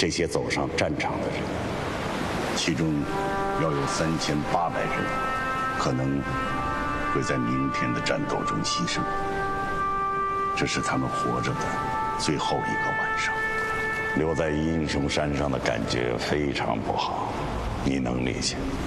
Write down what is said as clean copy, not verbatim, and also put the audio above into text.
这些走上战场的人，其中要有3800人可能会在明天的战斗中牺牲。这是他们活着的最后一个晚上。留在英雄山上的感觉非常不好，你能理解。